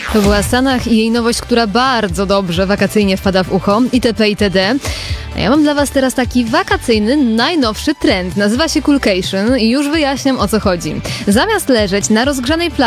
To była Sanach i jej nowość, która bardzo dobrze wakacyjnie wpada w ucho, itp. itd. A ja mam dla was teraz taki wakacyjny, najnowszy trend. Nazywa się Coolcation i już wyjaśniam, o co chodzi. Zamiast leżeć na rozgrzanej plaży